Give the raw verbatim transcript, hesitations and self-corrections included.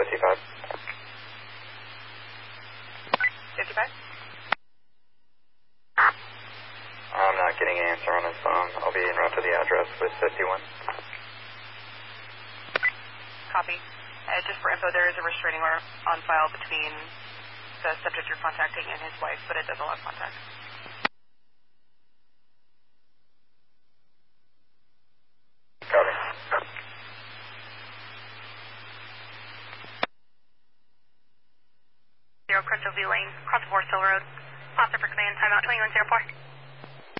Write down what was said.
fifty-five. fifty-five? I'm not getting an answer on his phone. I'll be en route to the address with fifty-one. Copy. Uh, just for info, there is a restraining order on file between the subject you're contacting and his wife, but it does allow contact. Copy. Zero Crystal View Lane, cross Forest Hill Road. Officer for command, timeout twenty-one zero four.